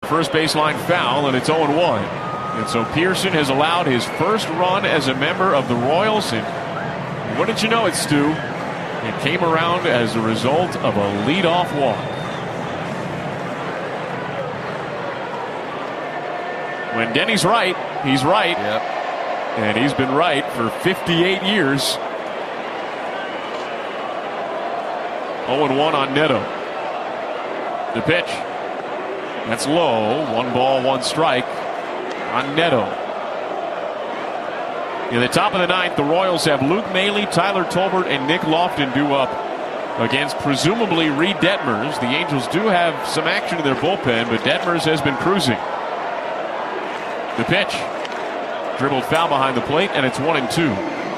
first baseline foul, and it's 0-1. And so Pearson has allowed his first run as a member of the Royals. And what did you know it, Stu? It came around as a result of a leadoff walk. When Denny's right, he's right. Yep. And he's been right for 58 years. 0-1 on Neto. The pitch. That's low. 1 ball, 1 strike on Neto. In the top of the 9th, the Royals have Luke Maile, Tyler Tolbert, and Nick Lofton due up against presumably Reed Detmers. The Angels do have some action in their bullpen, but Detmers has been cruising. The pitch. Dribbled foul behind the plate, and it's 1-2.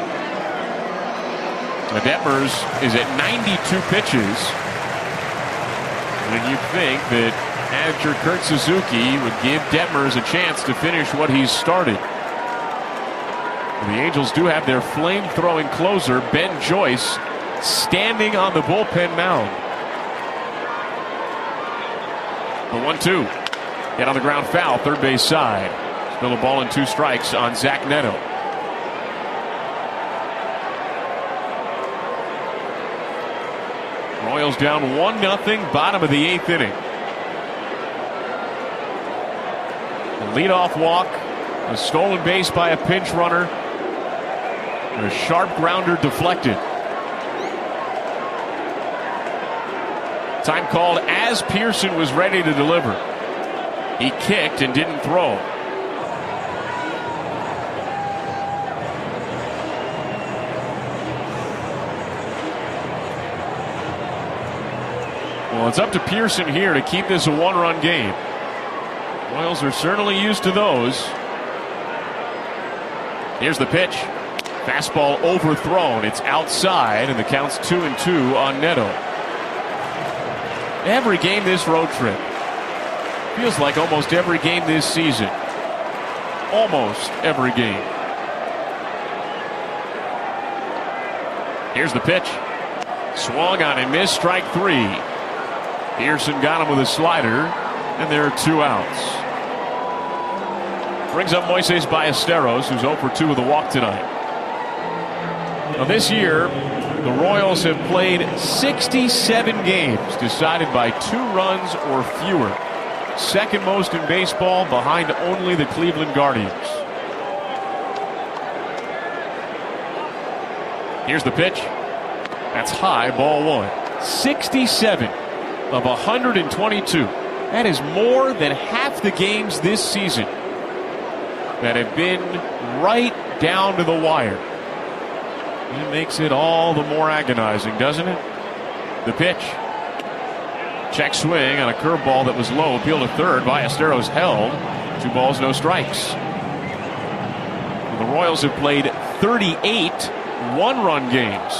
Detmers is at 92 pitches. When you think that manager Kurt Suzuki would give Detmers a chance to finish what he's started. The Angels do have their flame-throwing closer, Ben Joyce, standing on the bullpen mound. The 1-2. Get on the ground foul, third base side. Still a ball and 2 strikes on Zach Neto. Royals down 1-0, bottom of the 8th inning. A leadoff walk, a stolen base by a pinch runner, and a sharp grounder deflected. Time called as Pearson was ready to deliver. He kicked and didn't throw. Well, it's up to Pearson here to keep this a 1-run game. Royals are certainly used to those. Here's the pitch. Fastball overthrown. It's outside, and the count's 2-2 on Neto. Every game this road trip. Feels like almost every game this season. Almost every game. Here's the pitch. Swung on and missed, strike 3. Pearson got him with a slider, and there are 2 outs. Brings up Moises Ballesteros, who's 0 for 2 with a walk tonight. Now this year, the Royals have played 67 games decided by 2 runs or fewer. Second most in baseball, behind only the Cleveland Guardians. Here's the pitch. That's high, ball 1. 67 of 122. That is more than half the games this season that have been right down to the wire. It makes it all the more agonizing, doesn't it? The pitch. Check swing on a curveball that was low. Appeal to third. Ballesteros held. 2 balls, no strikes. The Royals have played 38 one-run games.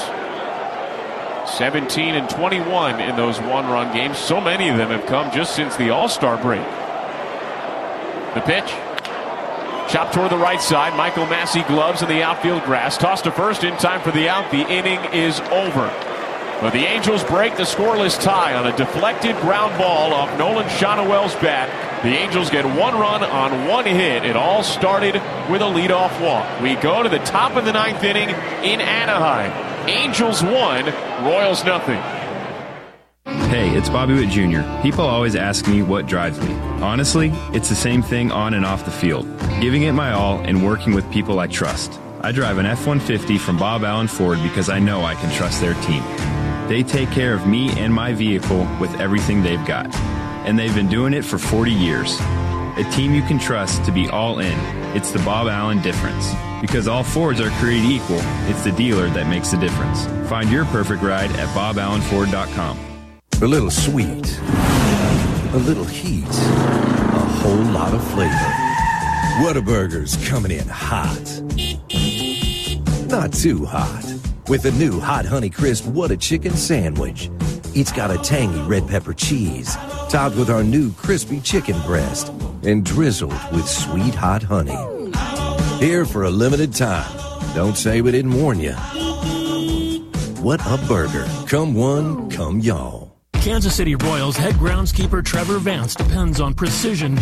17 and 21 in those one-run games. So many of them have come just since the All-Star break. The pitch. Chopped toward the right side. Michael Massey gloves in the outfield grass. Tossed to first in time for the out. The inning is over. But the Angels break the scoreless tie on a deflected ground ball off Nolan Shonowell's bat. The Angels get 1 run on 1 hit. It all started with a leadoff walk. We go to the top of the 9th inning in Anaheim. Angels 1, Royals nothing. Hey, it's Bobby Witt Jr. People always ask me what drives me. Honestly, it's the same thing on and off the field. Giving it my all and working with people I trust. I drive an F-150 from Bob Allen Ford because I know I can trust their team. They take care of me and my vehicle with everything they've got. And they've been doing it for 40 years. A team you can trust to be all in. It's the Bob Allen difference. Because all Fords are created equal, it's the dealer that makes the difference. Find your perfect ride at BobAllenFord.com. A little sweet, a little heat, a whole lot of flavor. Whataburger's coming in hot. Not too hot. With the new Hot Honey Crisp What a Chicken Sandwich. It's got a tangy red pepper cheese, topped with our new crispy chicken breast, and drizzled with sweet hot honey. Here for a limited time. Don't say we didn't warn you. What a burger. Come one, come y'all. Kansas City Royals head groundskeeper Trevor Vance depends on precision